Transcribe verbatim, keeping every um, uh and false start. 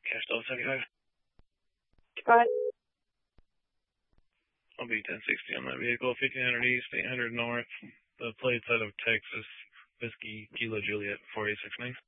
Cash Delta seventy-five. Go ahead. I'll be ten sixty on that vehicle, fifteen hundred east, eight hundred north. The plates out of Texas, Whiskey, Kilo Juliet, four eight six nine.